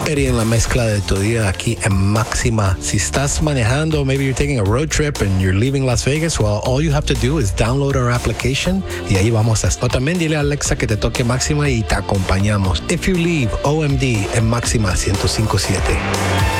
Eddie en la mezcla de tu día aquí en Máxima. Si estás manejando, maybe you're taking a road trip and you're leaving Las Vegas, well, all you have to do is download our application y ahí vamos a estar. O también dile a Alexa que te toque Máxima y te acompañamos. If you leave, OMD en Máxima 105.7.